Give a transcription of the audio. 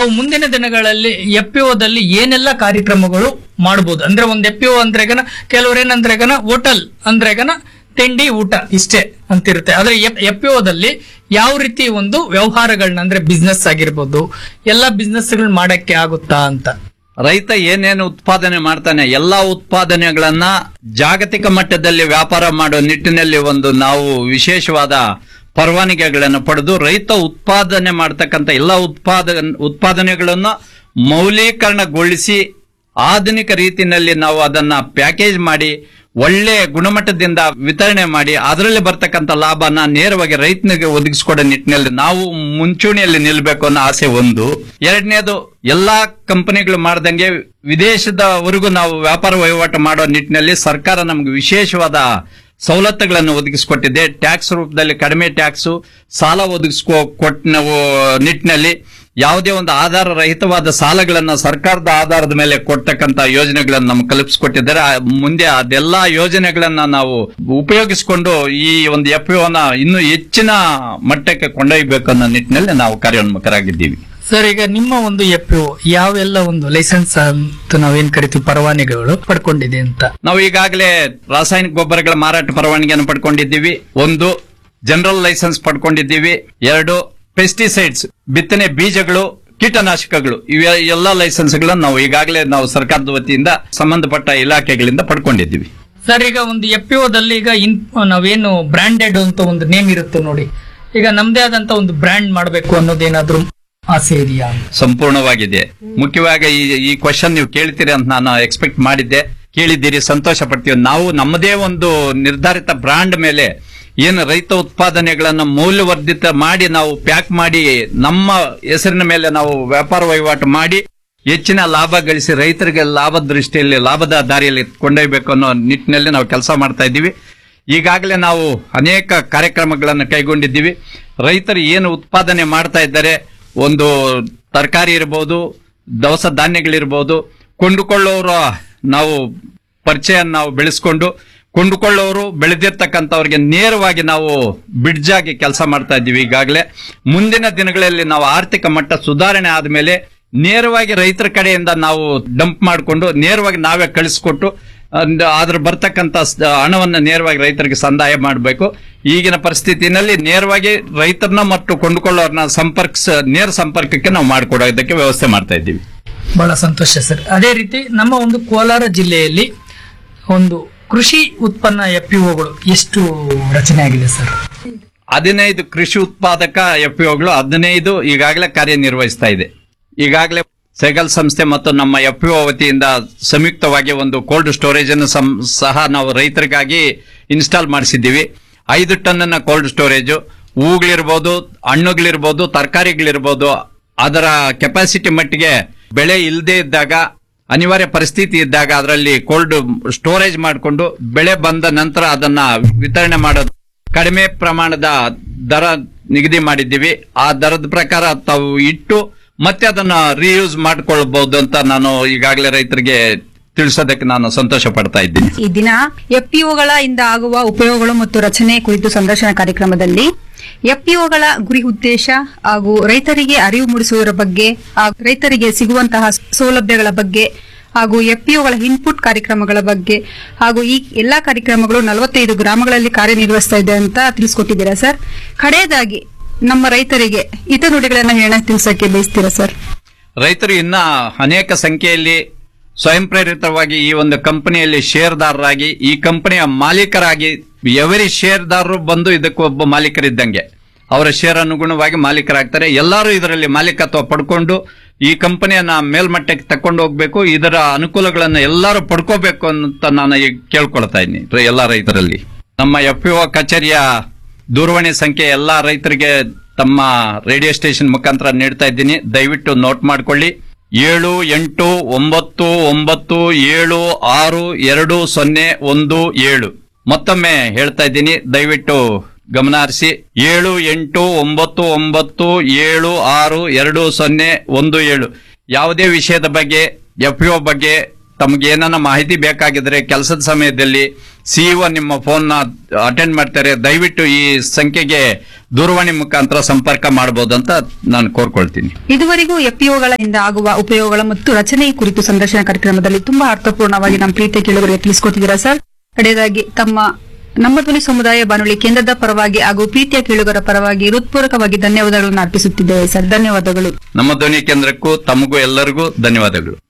ತಾವು ಮುಂದಿನ ದಿನಗಳಲ್ಲಿ ಎಫ್ಪಿಒದಲ್ಲಿ ಏನೆಲ್ಲ ಕಾರ್ಯಕ್ರಮಗಳು ಮಾಡಬಹುದು? ಅಂದ್ರೆ ಒಂದು ಎಫ್ಪಿಒ ಅಂದ್ರೆಗನ ಕೆಲವರೇನಂದ್ರೆಗನ ಹೋಟೆಲ್ ಅಂದ್ರೆಗನ ತಿಂಡಿ ಊಟ ಇಷ್ಟೇ ಅಂತಿರುತ್ತೆ. ಆದ್ರೆ ಎಫ್ಪಿಒದಲ್ಲಿ ಯಾವ ರೀತಿ ಒಂದು ವ್ಯವಹಾರಗಳನ್ನ ಅಂದ್ರೆ ಬಿಸ್ನೆಸ್ ಆಗಿರ್ಬೋದು ಎಲ್ಲ ಬಿಸ್ನೆಸ್ ಗಳು ಮಾಡಕ್ಕೆ ಆಗುತ್ತಾ ಅಂತ? ರೈತ ಏನೇನು ಉತ್ಪಾದನೆ ಮಾಡ್ತಾನೆ ಎಲ್ಲಾ ಉತ್ಪಾದನೆಗಳನ್ನ ಜಾಗತಿಕ ಮಟ್ಟದಲ್ಲಿ ವ್ಯಾಪಾರ ಮಾಡೋ ನಿಟ್ಟಿನಲ್ಲಿ ಒಂದು ನಾವು ವಿಶೇಷವಾದ ಪರವಾನಗಿಗಳನ್ನು ಪಡೆದು ರೈತ ಉತ್ಪಾದನೆ ಮಾಡತಕ್ಕಂಥ ಎಲ್ಲ ಉತ್ಪಾದನೆಗಳನ್ನು ಮೌಲ್ಯೀಕರಣಗೊಳಿಸಿ ಆಧುನಿಕ ರೀತಿಯಲ್ಲಿ ನಾವು ಅದನ್ನ ಪ್ಯಾಕೇಜ್ ಮಾಡಿ ಒಳ್ಳೆ ಗುಣಮಟ್ಟದಿಂದ ವಿತರಣೆ ಮಾಡಿ ಅದರಲ್ಲಿ ಬರ್ತಕ್ಕಂಥ ಲಾಭನ ನೇರವಾಗಿ ರೈತನಿಗೆ ಒದಗಿಸಿಕೊಡೋ ನಿಟ್ಟಿನಲ್ಲಿ ನಾವು ಮುಂಚೂಣಿಯಲ್ಲಿ ನಿಲ್ಲಬೇಕು ಅನ್ನೋ ಆಸೆ ಒಂದು. ಎರಡನೇದು ಎಲ್ಲಾ ಕಂಪನಿಗಳು ಮಾಡ್ದಂಗೆ ವಿದೇಶದವರೆಗೂ ನಾವು ವ್ಯಾಪಾರ ವಹಿವಾಟು ಮಾಡೋ ನಿಟ್ಟಿನಲ್ಲಿ ಸರ್ಕಾರ ನಮ್ಗೆ ವಿಶೇಷವಾದ ಸವಲತ್ತುಗಳನ್ನು ಒದಗಿಸಿಕೊಟ್ಟಿದೆ. ಟ್ಯಾಕ್ಸ್ ರೂಪದಲ್ಲಿ ಕಡಿಮೆ ಟ್ಯಾಕ್ಸ್, ಸಾಲ ಕೊಟ್ಟ ನಿಟ್ಟಿನಲ್ಲಿ ಯಾವುದೇ ಒಂದು ಆಧಾರ ರಹಿತವಾದ ಸಾಲಗಳನ್ನ ಸರ್ಕಾರದ ಆಧಾರದ ಮೇಲೆ ಕೊಡ್ತಕ್ಕಂತ ಯೋಜನೆಗಳನ್ನು ನಮ್ಗೆ ಕಲ್ಪಿಸಿಕೊಟ್ಟಿದ್ದಾರೆ. ಮುಂದೆ ಅದೆಲ್ಲಾ ಯೋಜನೆಗಳನ್ನ ನಾವು ಉಪಯೋಗಿಸಿಕೊಂಡು ಈ ಒಂದು ಎಫ್ಪಿಒನ ಇನ್ನೂ ಹೆಚ್ಚಿನ ಮಟ್ಟಕ್ಕೆ ಕೊಂಡೊಯ್ಯಬೇಕು ಅನ್ನೋ ನಿಟ್ಟಿನಲ್ಲಿ ನಾವು ಕಾರ್ಯೋನ್ಮುಖರಾಗಿದ್ದೀವಿ. ಸರ್, ಈಗ ನಿಮ್ಮ ಒಂದು ಎಫ್ಪಿಒ ಯಾವೆಲ್ಲ ಒಂದು ಲೈಸೆನ್ಸ್ ಅಂತ ನಾವೇನ್ ಕರಿತೀವಿ ಪರವಾನಗಿಗಳು ಪಡ್ಕೊಂಡಿದೆ ಅಂತ? ನಾವು ಈಗಾಗಲೇ ರಾಸಾಯನಿಕ ಗೊಬ್ಬರಗಳ ಮಾರಾಟ ಪರವಾನಗಿಯನ್ನು ಪಡ್ಕೊಂಡಿದ್ದೀವಿ. ಒಂದು, ಜನರಲ್ ಲೈಸೆನ್ಸ್ ಪಡ್ಕೊಂಡಿದ್ದೀವಿ. ಎರಡು, ಪೆಸ್ಟಿಸೈಡ್ಸ್ ಬಿತ್ತನೆ ಬೀಜಗಳು, ಕೀಟನಾಶಕಗಳು ಇವೆ ಎಲ್ಲಾ ಲೈಸೆನ್ಸ್ಗಳನ್ನು ನಾವು ಈಗಾಗಲೇ ನಾವು ಸರ್ಕಾರದ ವತಿಯಿಂದ ಸಂಬಂಧಪಟ್ಟ ಇಲಾಖೆಗಳಿಂದ ಪಡ್ಕೊಂಡಿದ್ದೀವಿ. ಸರ್, ಈಗ ಒಂದು ಎಫ್ಪಿಒದಲ್ಲಿ ಈಗ ನಾವೇನು ಬ್ರಾಂಡೆಡ್ ಅಂತ ಒಂದು ನೇಮ್ ಇರುತ್ತೆ ನೋಡಿ, ಈಗ ನಮ್ದೇ ಆದಂತ ಒಂದು ಬ್ರ್ಯಾಂಡ್ ಮಾಡಬೇಕು ಅನ್ನೋದೇನಾದ್ರೂ ಆಸೆ ಇದೆಯಾ? ಸಂಪೂರ್ಣವಾಗಿದೆ. ಮುಖ್ಯವಾಗಿ ಈ ಕ್ವಶನ್ ನೀವು ಕೇಳ್ತೀರಿ ಅಂತ ನಾನು ಎಕ್ಸ್ಪೆಕ್ಟ್ ಮಾಡಿದ್ದೆ. ಕೇಳಿದ್ದೀರಿ, ಸಂತೋಷ ಪಡ್ತೀವಿ. ನಾವು ನಮ್ಮದೇ ಒಂದು ನಿರ್ಧಾರಿತ ಬ್ರಾಂಡ್ ಮೇಲೆ ಏನು ರೈತ ಉತ್ಪಾದನೆಗಳನ್ನ ಮೌಲ್ಯವರ್ಧಿತ ಮಾಡಿ ನಾವು ಪ್ಯಾಕ್ ಮಾಡಿ ನಮ್ಮ ಹೆಸರಿನ ಮೇಲೆ ನಾವು ವ್ಯಾಪಾರ ವಹಿವಾಟು ಮಾಡಿ ಹೆಚ್ಚಿನ ಲಾಭ ಗಳಿಸಿ ರೈತರಿಗೆ ಲಾಭ ದೃಷ್ಟಿಯಲ್ಲಿ ಲಾಭದ ದಾರಿಯಲ್ಲಿ ಕೊಂಡೊಯ್ಯಬೇಕು ಅನ್ನೋ ನಿಟ್ಟಿನಲ್ಲಿ ನಾವು ಕೆಲಸ ಮಾಡ್ತಾ ಇದ್ದೀವಿ. ಈಗಾಗಲೇ ನಾವು ಅನೇಕ ಕಾರ್ಯಕ್ರಮಗಳನ್ನು ಕೈಗೊಂಡಿದ್ದೀವಿ. ರೈತರು ಏನು ಉತ್ಪಾದನೆ ಮಾಡ್ತಾ ಇದ್ದಾರೆ, ಒಂದು ತರಕಾರಿ ಇರಬಹುದು, ದವಸ ಧಾನ್ಯಗಳಿರ್ಬೋದು, ಕೊಂಡುಕೊಳ್ಳೋರ ನಾವು ಪರಿಚಯ ನಾವು ಬೆಳೆಸ್ಕೊಂಡು ಕೊಂಡುಕೊಳ್ಳೋರು ಬೆಳೆದಿರ್ತಕ್ಕಂಥವ್ರಿಗೆ ನೇರವಾಗಿ ನಾವು ಬ್ರಿಡ್ಜ್ ಆಗಿ ಕೆಲಸ ಮಾಡ್ತಾ ಇದ್ದೀವಿ. ಈಗಾಗಲೇ ಮುಂದಿನ ದಿನಗಳಲ್ಲಿ ನಾವು ಆರ್ಥಿಕ ಮಟ್ಟ ಸುಧಾರಣೆ ಆದ್ಮೇಲೆ ನೇರವಾಗಿ ರೈತರ ಕಡೆಯಿಂದ ನಾವು ಡಂಪ್ ಮಾಡಿಕೊಂಡು ನೇರವಾಗಿ ನಾವೇ ಕಳಿಸ್ಕೊಟ್ಟು ಅದ್ರ ಬರ್ತಕ್ಕಂಥ ಹಣವನ್ನು ನೇರವಾಗಿ ರೈತರಿಗೆ ಸಂದಾಯ ಮಾಡಬೇಕು. ಈಗಿನ ಪರಿಸ್ಥಿತಿನಲ್ಲಿ ನೇರವಾಗಿ ರೈತರನ್ನ ಮತ್ತು ಕೊಂಡುಕೊಳ್ಳೋರ್ನ ನೇರ ಸಂಪರ್ಕಕ್ಕೆ ನಾವು ಮಾಡಿಕೊಡೋದಕ್ಕೆ ವ್ಯವಸ್ಥೆ ಮಾಡ್ತಾ ಇದ್ದೀವಿ. ಬಹಳ ಸಂತೋಷ ಸರ್. ಅದೇ ರೀತಿ ನಮ್ಮ ಒಂದು ಕೋಲಾರ ಜಿಲ್ಲೆಯಲ್ಲಿ ಒಂದು ಕೃಷಿ ಉತ್ಪನ್ನ ಎಫ್ಪಿಒಗಳು ಎಷ್ಟು ರಚನೆ ಆಗಿದೆ ಸರ್? 15 ಕೃಷಿ ಉತ್ಪಾದಕ ಎಫ್ಪಿಒಗಳು 15 ಈಗಾಗಲೇ ಕಾರ್ಯನಿರ್ವಹಿಸ್ತಾ ಇದೆ. ಈಗಾಗಲೇ ಸೈಗಲ್ ಸಂಸ್ಥೆ ಮತ್ತು ನಮ್ಮ ಎಫ್ಪಿಒ ವತಿಯಿಂದ ಸಂಯುಕ್ತವಾಗಿ ಒಂದು ಕೋಲ್ಡ್ ಸ್ಟೋರೇಜ್ ಅನ್ನು ಸಹ ನಾವು ರೈತರಿಗಾಗಿ ಇನ್ಸ್ಟಾಲ್ ಮಾಡಿಸಿದ್ದೀವಿ. 5 ಟನ್ ಕೋಲ್ಡ್ ಸ್ಟೋರೇಜ್, ಹೂಗಳಿರ್ಬೋದು, ಹಣ್ಣುಗಳಿರ್ಬೋದು, ತರಕಾರಿಗಳಿರ್ಬೋದು, ಅದರ ಕೆಪಾಸಿಟಿ ಮಟ್ಟಿಗೆ ಬೆಳೆ ಇಲ್ಲದೆ ಇದ್ದಾಗ, ಅನಿವಾರ್ಯ ಪರಿಸ್ಥಿತಿ ಇದ್ದಾಗ ಅದರಲ್ಲಿ ಕೋಲ್ಡ್ ಸ್ಟೋರೇಜ್ ಮಾಡಿಕೊಂಡು ಬೆಳೆ ಬಂದ ನಂತರ ಅದನ್ನ ವಿತರಣೆ ಮಾಡೋದು. ಕಡಿಮೆ ಪ್ರಮಾಣದ ದರ ನಿಗದಿ ಮಾಡಿದ್ದೀವಿ. ಆ ದರದ ಪ್ರಕಾರ ತಾವು ಇಟ್ಟು ಮತ್ತೆ ಅದನ್ನ ರೀಯೂಸ್ ಮಾಡ್ಕೊಳ್ಬಹುದು ಅಂತ ನಾನು ಈಗಾಗಲೇ ರೈತರಿಗೆ ತಿಳಿಸೋದಕ್ಕೆ ನಾನು ಸಂತೋಷ ಪಡ್ತಾ ಇದ್ದೀನಿ. ಈ ದಿನ ಎಫ್ಪಿಒಗಳ ಇಂದ ಆಗುವ ಉಪಯೋಗಗಳು ಮತ್ತು ರಚನೆ ಕುರಿತು ಸಂದರ್ಶನ ಕಾರ್ಯಕ್ರಮದಲ್ಲಿ ಎಫ್ಪಿಒಗಳ ಗುರಿ ಉದ್ದೇಶ ಹಾಗೂ ರೈತರಿಗೆ ಅರಿವು ಮೂಡಿಸುವುದರ ಬಗ್ಗೆ, ರೈತರಿಗೆ ಸಿಗುವಂತಹ ಸೌಲಭ್ಯಗಳ ಬಗ್ಗೆ ಹಾಗೂ ಎಫ್ಪಿಒಗಳ ಇನ್ಪುಟ್ ಕಾರ್ಯಕ್ರಮಗಳ ಬಗ್ಗೆ ಹಾಗೂ ಈ ಎಲ್ಲಾ ಕಾರ್ಯಕ್ರಮಗಳು 45 ಗ್ರಾಮಗಳಲ್ಲಿ ಕಾರ್ಯನಿರ್ವಹಿಸ್ತಾ ಇದೆ ಅಂತ ತಿಳಿಸ್ಕೊಟ್ಟಿದ್ದೀರಾ ಸರ್. ಕಡೆಯದಾಗಿ ನಮ್ಮ ರೈತರಿಗೆ ಹಿತನುಡಿಗಳನ್ನ ಹೇಳ ತಿಳಿಸಕ್ಕೆ ಬಯಸ್ತೀರಾ ಸರ್? ರೈತರು ಇನ್ನ ಅನೇಕ ಸಂಖ್ಯೆಯಲ್ಲಿ ಸ್ವಯಂ ಪ್ರೇರಿತವಾಗಿ ಈ ಒಂದು ಕಂಪನಿಯಲ್ಲಿ ಷೇರ್ದಾರರಾಗಿ ಈ ಕಂಪನಿಯ ಮಾಲೀಕರಾಗಿ ಎವರಿ ಷೇರ್ದಾರರು ಬಂದು ಇದಕ್ಕೆ ಒಬ್ಬ ಮಾಲೀಕರಿದ್ದಂಗೆ ಅವರ ಷೇರ್ ಅನುಗುಣವಾಗಿ ಮಾಲೀಕರಾಗ್ತಾರೆ. ಎಲ್ಲರೂ ಇದರಲ್ಲಿ ಮಾಲೀಕತ್ವ ಪಡ್ಕೊಂಡು ಈ ಕಂಪನಿಯನ್ನ ಮೇಲ್ಮಟ್ಟಕ್ಕೆ ತಕೊಂಡು ಹೋಗ್ಬೇಕು, ಇದರ ಅನುಕೂಲಗಳನ್ನು ಎಲ್ಲರೂ ಪಡ್ಕೋಬೇಕು ಅಂತ ನಾನು ಈಗ ಕೇಳ್ಕೊಳ್ತಾ ಇದ್ದೀನಿ ಎಲ್ಲಾ ರೈತರಲ್ಲಿ. ನಮ್ಮ ಎಫ್ಪಿಒ ಕಚೇರಿಯ ದೂರವಾಣಿ ಸಂಖ್ಯೆ ಎಲ್ಲಾ ರೈತರಿಗೆ ತಮ್ಮ ರೇಡಿಯೋ ಸ್ಟೇಷನ್ ಮುಖಾಂತರ ನೀಡ್ತಾ ಇದ್ದೀನಿ. ದಯವಿಟ್ಟು ನೋಟ್ ಮಾಡ್ಕೊಳ್ಳಿ. 7897762017. ಮತ್ತೊಮ್ಮೆ ಹೇಳ್ತಾ ಇದ್ದೀನಿ, ದಯವಿಟ್ಟು ಗಮನ ಹರಿಸಿ. 7897762017. ಯಾವುದೇ ವಿಷಯದ ಬಗ್ಗೆ, ಎಫ್ಪಿಒ ಬಗ್ಗೆ ತಮ್ಗೆ ಏನನ್ನ ಮಾಹಿತಿ ಬೇಕಾಗಿದ್ರೆ ಕೆಲಸದ ಸಮಯದಲ್ಲಿ ಸಿಇಒ ನಿಮ್ಮ ಫೋನ್ ಅಟೆಂಡ್ ಮಾಡ್ತಾರೆ. ದಯವಿಟ್ಟು ಈ ಸಂಖ್ಯೆಗೆ ದೂರವಾಣಿ ಮುಖಾಂತರ ಸಂಪರ್ಕ ಮಾಡಬಹುದು ಅಂತ ನಾನು ಕೋರ್ಕೊಳ್ತೀನಿ. ಇದುವರೆಗೂ ಎಫ್ಪಿಒಗಳಿಂದ ಆಗುವ ಉಪಯೋಗಗಳ ಮತ್ತು ರಚನೆ ಕುರಿತು ಸಂದರ್ಶನ ಕಾರ್ಯಕ್ರಮದಲ್ಲಿ ತುಂಬಾ ಅರ್ಥಪೂರ್ಣವಾಗಿ ನಮ್ಮ ಪ್ರೀತಿಯ ಕೇಳುಗರಿಗೆ ತಿಳಿಸಿಕೊಟ್ಟಿದ್ದೀರಾ ಸರ್. ಕಡೆಯದಾಗಿ ನಮ್ಮ ಧ್ವನಿ ಸಮುದಾಯ ಬಾನುಲಿ ಕೇಂದ್ರದ ಪರವಾಗಿ ಹಾಗೂ ಪ್ರೀತಿಯ ಕೇಳುಗರ ಪರವಾಗಿ ಹೃತ್ಪೂರ್ವಕವಾಗಿ ಧನ್ಯವಾದಗಳನ್ನು ಅರ್ಪಿಸುತ್ತಿದ್ದೇವೆ ಸರ್. ಧನ್ಯವಾದಗಳು. ನಮ್ಮ ಧ್ವನಿ ಕೇಂದ್ರಕ್ಕೂ ತಮಗೂ ಎಲ್ಲರಿಗೂ ಧನ್ಯವಾದಗಳು.